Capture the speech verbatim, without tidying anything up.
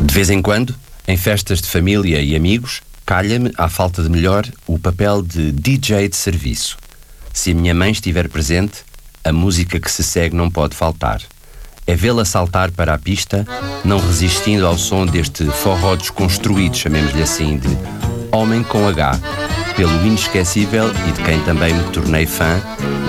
De vez em quando, em festas de família e amigos, calha-me, à falta de melhor, o papel de D J de serviço. Se a minha mãe estiver presente, a música que se segue não pode faltar. É vê-la saltar para a pista, não resistindo ao som deste forró desconstruído, chamemos-lhe assim, de Homem com H, pelo inesquecível e de quem também me tornei fã,